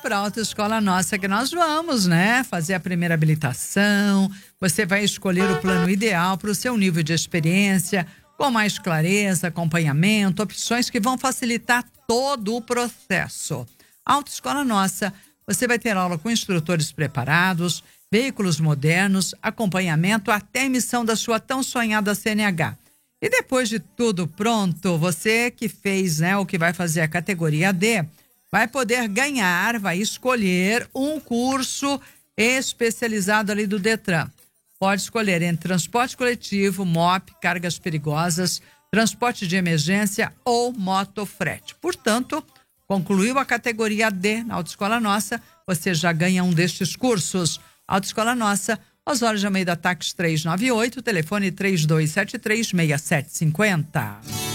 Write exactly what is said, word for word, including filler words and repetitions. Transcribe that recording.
para a Autoescola Nossa que nós vamos, né? Fazer a primeira habilitação. Você vai escolher o plano ideal para o seu nível de experiência, com mais clareza, acompanhamento, opções que vão facilitar todo o processo. Autoescola Nossa, você vai ter aula com instrutores preparados, veículos modernos, acompanhamento até a emissão da sua tão sonhada C N H. E depois de tudo pronto, você que fez, né, o que vai fazer a categoria D, vai poder ganhar, vai escolher um curso especializado ali do Detran. Pode escolher entre transporte coletivo, M O P, cargas perigosas, transporte de emergência ou motofrete. Portanto, concluiu a categoria D na Autoescola Nossa, você já ganha um destes cursos. Autoescola Nossa, Osório de Almeida Táxi trezentos e noventa e oito, telefone três dois sete três, seis sete cinco zero.